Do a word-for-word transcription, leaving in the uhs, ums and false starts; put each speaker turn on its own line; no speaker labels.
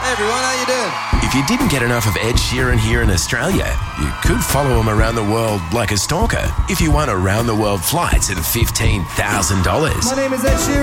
Hey everyone, how you doing?
If you didn't get enough of Ed Sheeran here in Australia, you could follow him around the world like a stalker if you won around the world flights at fifteen thousand dollars.
My name is Ed Sheeran.